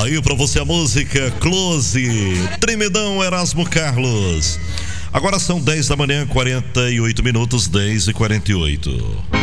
Aí pra você a música Close, Tremidão, Erasmo Carlos. Agora são 10 da manhã, 48 minutos, 10h48.